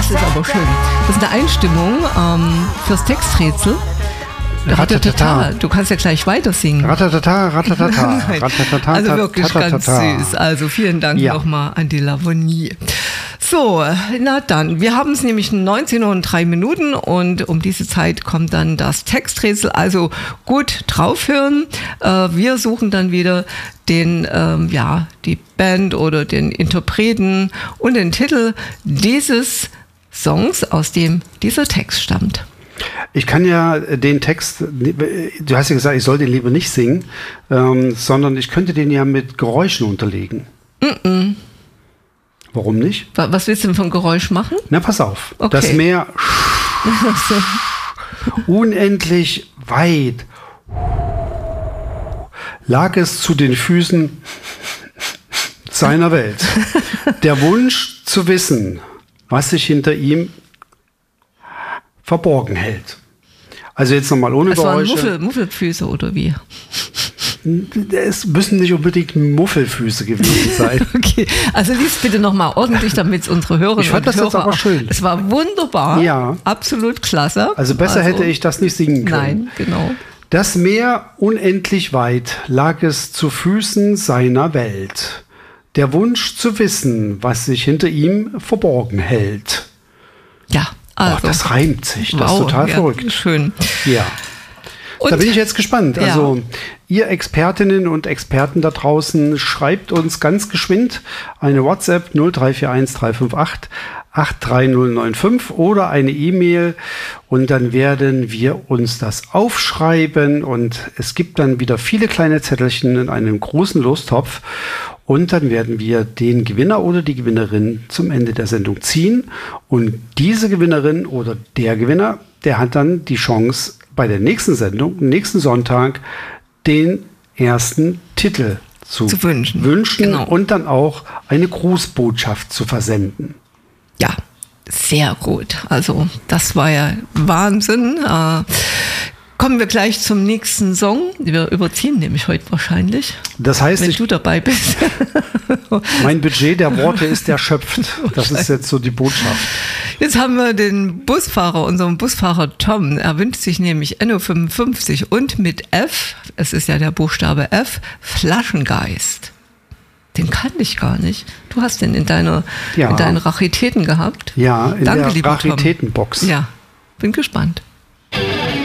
Das ist aber schön. Das ist eine Einstimmung fürs Texträtsel. Ratatata. Du kannst ja gleich weiter singen. Ratatata, ratatata. Ratatata, also wirklich ganz süß. Also vielen Dank nochmal an die Lavonie. So, na dann. Wir haben es nämlich 19:03 und um diese Zeit kommt dann das Texträtsel. Also gut draufhören. Wir suchen dann wieder die Band oder den Interpreten und den Titel dieses Songs, aus dem dieser Text stammt. Ich kann ja den Text, du hast ja gesagt, ich soll den lieber nicht singen, sondern ich könnte den ja mit Geräuschen unterlegen. Warum nicht? Was willst du denn für ein Geräusch machen? Na, pass auf. Okay. Das Meer unendlich weit lag es zu den Füßen seiner Welt. Der Wunsch zu wissen, was sich hinter ihm verborgen hält. Also jetzt nochmal ohne Geräusche. Das waren Muffelfüße oder wie? Es müssen nicht unbedingt Muffelfüße gewesen sein. Okay, also lies bitte nochmal ordentlich, damit unsere Hörerinnen ich fand das jetzt aber schön. Es war wunderbar, ja. Absolut klasse. Also besser hätte ich das nicht singen können. Nein, genau. Das Meer unendlich weit lag es zu Füßen seiner Welt. Der Wunsch zu wissen, was sich hinter ihm verborgen hält. Ja. Also, das reimt sich, das ist total verrückt. Schön. Ja. Und, da bin ich jetzt gespannt. Ja. Also ihr Expertinnen und Experten da draußen, schreibt uns ganz geschwind eine WhatsApp 0341 358 83095 oder eine E-Mail und dann werden wir uns das aufschreiben und es gibt dann wieder viele kleine Zettelchen in einem großen Lostopf und dann werden wir den Gewinner oder die Gewinnerin zum Ende der Sendung ziehen und diese Gewinnerin oder der Gewinner, der hat dann die Chance bei der nächsten Sendung, nächsten Sonntag, den ersten Titel zu wünschen genau. Und dann auch eine Grußbotschaft zu versenden. Ja, sehr gut. Also das war ja Wahnsinn. Kommen wir gleich zum nächsten Song. Wir überziehen nämlich heute wahrscheinlich. Das heißt, wenn du dabei bist. Mein Budget der Worte ist erschöpft. Das ist jetzt so die Botschaft. Jetzt haben wir den Busfahrer, unseren Busfahrer Tom. Er wünscht sich nämlich NO55 und mit F, es ist ja der Buchstabe F, Flaschengeist. Den kannte ich gar nicht. Du hast den in deinen Raritäten gehabt. Ja, in Danke, der Raritätenbox. Ja, bin gespannt.